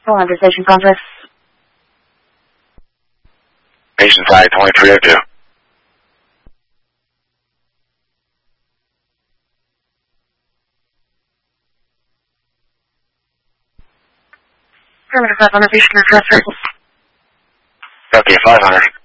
Full under station contact. Station side 2302. Perimeter 500, station transfer. Okay, 500.